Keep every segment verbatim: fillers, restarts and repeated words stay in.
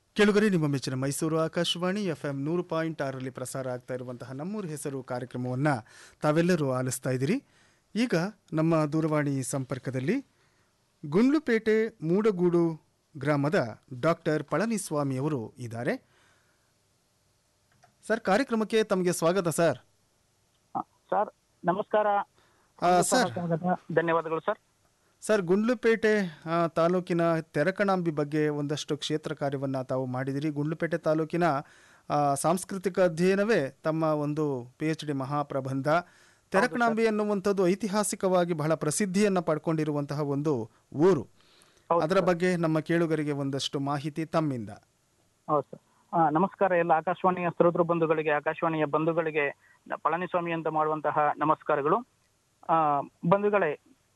ಕೆಳಗರೆ ನಿಮ್ಮ ಮೆಚ್ಚಿನ ಮೈಸೂರು ಆಕಾಶವಾಣಿ ಎಫ್ ಎಂ ನೂರು ಪಾಯಿಂಟ್ ಆರರಲ್ಲಿ ಪ್ರಸಾರ ಆಗ್ತಾ ಇರುವಂತಹ ನಮ್ಮೂರು ಹೆಸರು ಕಾರ್ಯಕ್ರಮವನ್ನು ತಾವೆಲ್ಲರೂ ಆಲಿಸ್ತಾ ಇದ್ದೀರಿ. ಈಗ ನಮ್ಮ ದೂರವಾಣಿ ಸಂಪರ್ಕದಲ್ಲಿ ಗುಂಡ್ಲುಪೇಟೆ ಮೂಡಗೂಡು ಗ್ರಾಮದ ಡಾಕ್ಟರ್ ಪಳನಿಸ್ವಾಮಿಯವರು ಇದ್ದಾರೆ. ಸರ್, ಕಾರ್ಯಕ್ರಮಕ್ಕೆ ತಮಗೆ ಸ್ವಾಗತ ಸರ್. ಸರ್ ನಮಸ್ಕಾರ. ಸರ್ ಧನ್ಯವಾದಗಳು ಸರ್. ಸರ್, ಗುಂಡ್ಲುಪೇಟೆ ತಾಲೂಕಿನ ತೆರಕಣಾಂಬಿ ಬಗ್ಗೆ ಒಂದಷ್ಟು ಕ್ಷೇತ್ರ ಕಾರ್ಯವನ್ನು ತಾವು ಮಾಡಿದಿರಿ. ಗುಂಡ್ಲುಪೇಟೆ ತಾಲೂಕಿನ ಸಾಂಸ್ಕೃತಿಕ ಅಧ್ಯಯನವೇ ತಮ್ಮ ಒಂದು ಪಿ ಎಚ್ ಡಿ ಮಹಾಪ್ರಬಂಧ. ತೆರಕಣಾಂಬಿ ಎನ್ನುವಂಥದ್ದು ಐತಿಹಾಸಿಕವಾಗಿ ಬಹಳ ಪ್ರಸಿದ್ಧಿಯನ್ನು ಪಡ್ಕೊಂಡಿರುವಂತಹ ಒಂದು ಊರು. ಅದರ ಬಗ್ಗೆ ನಮ್ಮ ಕೇಳುಗರಿಗೆ ಒಂದಷ್ಟು ಮಾಹಿತಿ ತಮ್ಮಿಂದ. ಹೌದು ಸರ್. ನಮಸ್ಕಾರ ಎಲ್ಲ ಆಕಾಶವಾಣಿಯ ಶ್ರೋತೃ ಬಂಧುಗಳಿಗೆ, ಆಕಾಶವಾಣಿಯ ಬಂಧುಗಳಿಗೆ ಪಳನಿಸ್ವಾಮಿ ಅಂತ ಮಾಡುವಂತಹ ನಮಸ್ಕಾರಗಳು. ಆ ಬಂಧುಗಳೇ,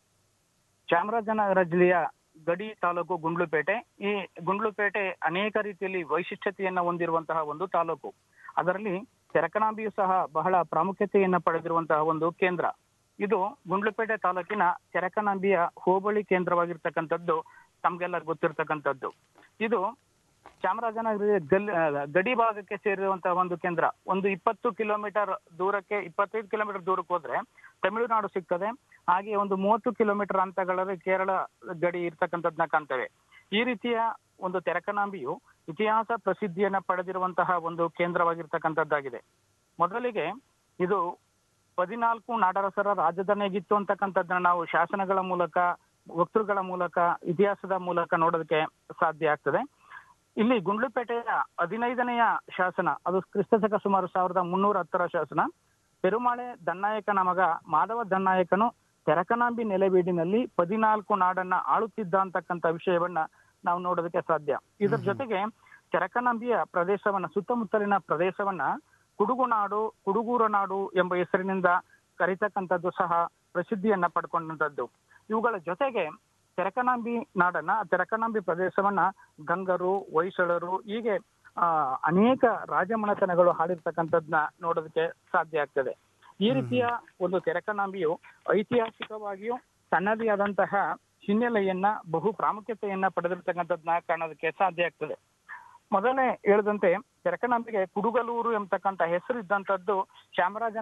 ಚಾಮರಾಜನಗರ ಜಿಲ್ಲೆಯ ಗಡಿ ತಾಲೂಕು ಗುಂಡ್ಲುಪೇಟೆ. ಈ ಗುಂಡ್ಲುಪೇಟೆ ಅನೇಕ ರೀತಿಯಲ್ಲಿ ವೈಶಿಷ್ಟ್ಯತೆಯನ್ನ ಹೊಂದಿರುವಂತಹ ಒಂದು ತಾಲೂಕು. ಅದರಲ್ಲಿ ತೆರಕಣಾಂಬಿಯು ಸಹ ಬಹಳ ಪ್ರಾಮುಖ್ಯತೆಯನ್ನ ಪಡೆದಿರುವಂತಹ ಒಂದು ಕೇಂದ್ರ. ಇದು ಗುಂಡ್ಲುಪೇಟೆ ತಾಲೂಕಿನ ತೆರಕಣಾಂಬಿಯ ಹೋಬಳಿ ಕೇಂದ್ರವಾಗಿರ್ತಕ್ಕಂಥದ್ದು ತಮ್ಗೆಲ್ಲ ಗೊತ್ತಿರ್ತಕ್ಕಂಥದ್ದು. ಇದು ಚಾಮರಾಜನಗರ ಗಲ್ ಗಡಿ ಭಾಗಕ್ಕೆ ಸೇರಿರುವಂತಹ ಒಂದು ಕೇಂದ್ರ. ಒಂದು ಇಪ್ಪತ್ತು ಕಿಲೋಮೀಟರ್ ದೂರಕ್ಕೆ ಇಪ್ಪತ್ತೈದು ಕಿಲೋಮೀಟರ್ ದೂರಕ್ಕೆ ಹೋದ್ರೆ ತಮಿಳುನಾಡು ಸಿಗ್ತದೆ. ಹಾಗೆ ಒಂದು ಮೂವತ್ತು ಕಿಲೋಮೀಟರ್ ಅಂತಗಳಲ್ಲಿ ಕೇರಳ ಗಡಿ ಇರ್ತಕ್ಕಂಥದ್ದನ್ನ ಕಾಣ್ತೇವೆ. ಈ ರೀತಿಯ ಒಂದು ತೆರಕಣಾಂಬಿಯು ಇತಿಹಾಸ ಪ್ರಸಿದ್ಧಿಯನ್ನ ಪಡೆದಿರುವಂತಹ ಒಂದು ಕೇಂದ್ರವಾಗಿರ್ತಕ್ಕಂಥದ್ದಾಗಿದೆ. ಮೊದಲಿಗೆ ಇದು ಹದಿನಾಲ್ಕು ನಾಡರಸರ ರಾಜಧಾನಿಯಾಗಿತ್ತು ಅಂತಕ್ಕಂಥದ್ದನ್ನ ನಾವು ಶಾಸನಗಳ ಮೂಲಕ, ವಕ್ತೃಗಳ ಮೂಲಕ, ಇತಿಹಾಸದ ಮೂಲಕ ನೋಡೋದಕ್ಕೆ ಸಾಧ್ಯ ಆಗ್ತದೆ. ಇಲ್ಲಿ ಗುಂಡ್ಲುಪೇಟೆಯ ಹದಿನೈದನೆಯ ಶಾಸನ, ಅದು ಕ್ರಿಸ್ತಶಕ ಸುಮಾರು ಸಾವಿರದ ಮುನ್ನೂರ ಹತ್ತರ ಶಾಸನ. ಪೆರುಮಾಳೆ ದಣ್ಣಾಯಕನ ಮಗ ಮಾಧವ ದಣ್ಣಾಯಕನು ತೆರಕಣಾಂಬಿ ನೆಲೆವೀಡಿನಲ್ಲಿ ಹದಿನಾಲ್ಕು ನಾಡನ್ನ ಆಳುತ್ತಿದ್ದ ಅಂತಕ್ಕಂಥ ವಿಷಯವನ್ನ ನಾವು ನೋಡೋದಕ್ಕೆ ಸಾಧ್ಯ. ಇದರ ಜೊತೆಗೆ ತೆರಕಣಾಂಬಿಯ ಪ್ರದೇಶವನ್ನ, ಸುತ್ತಮುತ್ತಲಿನ ಪ್ರದೇಶವನ್ನ ಕುಡುಗುನಾಡು, ಕುಡುಗೂರ ನಾಡು ಎಂಬ ಹೆಸರಿನಿಂದ ಕರೀತಕ್ಕಂಥದ್ದು ಸಹ ಪ್ರಸಿದ್ಧಿಯನ್ನ ಪಡ್ಕೊಂಡಂಥದ್ದು. ಇವುಗಳ ಜೊತೆಗೆ ತೆರಕಣಾಂಬಿ ನಾಡನ್ನ, ತೆರಕಣಾಂಬಿ ಪ್ರದೇಶವನ್ನ ಗಂಗರು, ಹೊಯ್ಸಳರು, ಹೀಗೆ ಆ ಅನೇಕ ರಾಜಮನೆತನಗಳು ಆಳಿರ್ತಕ್ಕಂಥದ್ನ ನೋಡೋದಕ್ಕೆ ಸಾಧ್ಯ ಆಗ್ತದೆ. ಈ ರೀತಿಯ ಒಂದು ತೆರಕಣಾಂಬಿಯು ಐತಿಹಾಸಿಕವಾಗಿಯೂ ತನ್ನದೇ ಆದಂತಹ ಹಿನ್ನೆಲೆಯನ್ನ, ಬಹು ಪ್ರಾಮುಖ್ಯತೆಯನ್ನ ಪಡೆದಿರ್ತಕ್ಕಂಥದ್ನ ಕಾಣೋದಕ್ಕೆ ಸಾಧ್ಯ ಆಗ್ತದೆ. ಮೊದಲನೇ ಹೇಳಿದಂತೆ ತೆರಕಣಾಂಬಿಗೆ ಕುಡುಗಲೂರು ಎಂಬತಕ್ಕಂಥ ಹೆಸರು ಇದ್ದಂಥದ್ದು ಚಾಮರಾಜ